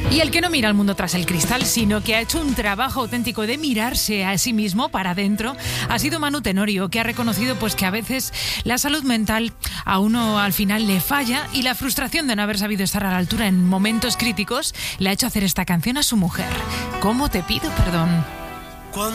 Y el que no mira al mundo tras el cristal, sino que ha hecho un trabajo auténtico de mirarse a sí mismo para adentro, ha sido Manu Tenorio, que ha reconocido pues que a veces la salud mental a uno al final le falla y la frustración de no haber sabido estar a la altura en momentos críticos le ha hecho hacer esta canción a su mujer. ¿Cómo te pido perdón?